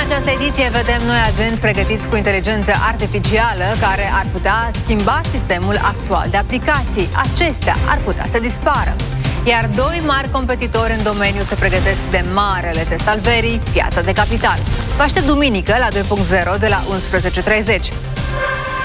această ediție vedem noi agenți pregătiți cu inteligență artificială care ar putea schimba sistemul actual de aplicații. Acestea ar putea să dispară. Iar doi mari competitori în domeniu se pregătesc de marele test al verii, piața de capital. Vă aștept duminică la 2.0 de la 11.30.